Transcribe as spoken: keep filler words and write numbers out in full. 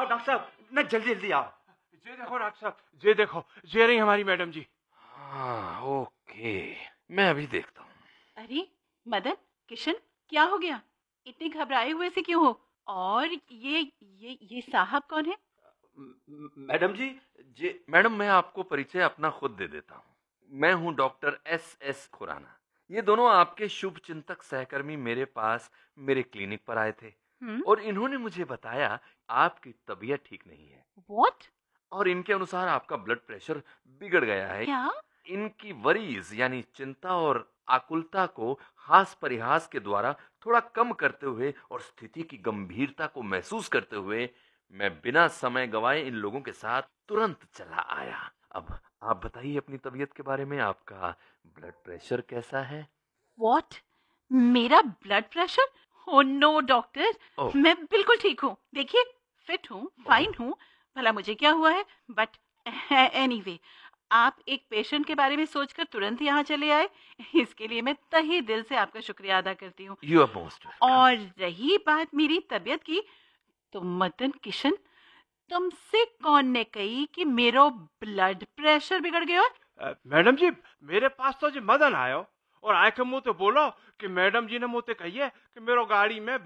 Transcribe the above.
Doctor साहब, ना जल्दी जल्दी आओ। ये देखो डॉक्टर साहब, ये देखो, ये रही हमारी मैडम जी। हाँ ओके, मैं अभी देखता हूँ। अरे मदन, किशन, क्या हो गया? इतने घबराए हुए से क्यों हो? और ये ये ये साहब कौन है? मैडम जी, जे मैडम मैं आपको परिचय अपना खुद दे देता हूँ। मैं हूँ डॉक्टर एस एस खुराना। ये दोनों आपके शुभ चिंतक सहकर्मी मेरे पास मेरे क्लिनिक पर आए थे हम्म, और इन्होंने मुझे बताया आपकी तबीयत ठीक नहीं है व्हाट? और इनके अनुसार आपका ब्लड प्रेशर बिगड़ गया है। क्या? इनकी वरीज यानी चिंता और आकुलता को हास परिहास के द्वारा थोड़ा कम करते हुए और स्थिति की गंभीरता को महसूस करते हुए मैं बिना समय गवाए इन लोगों के साथ तुरंत चला आया। अब आप बताइए अपनी तबीयत के बारे में, आपका ब्लड प्रेशर कैसा है? व्हाट? मेरा blood pressure? Oh no doctor, ओह मैं बिल्कुल ठीक हूँ। देखिए, फिट हूँ, फाइन हूँ। भला मुझे क्या हुआ है? बट एनीवे, आप एक पेशेंट के बारे में सोचकर तुरंत यहाँ चले आए, इसके लिए मैं तहे दिल से आपका शुक्रिया अदा करती हूँ। You are most welcome. और रही बात मेरी तबीयत की, तो मदन किशन, तुमसे कौन ने कही कि मेरो ब्लड प्रेशर बिगड़ गया है? अ, मैडम जी, मेरे पास तो जी मदन आयो और आए के मुंह तो बोलो कि मैडम जी ने मुझे कही है कि मेरो गाड़ी में